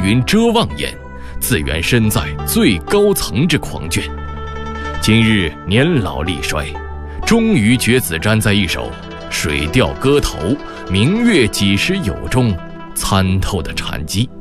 云遮望眼，自缘身在最高层之狂卷。今日年老力衰，终于绝子瞻在一首《水调歌头·明月几时有》中参透的禅机。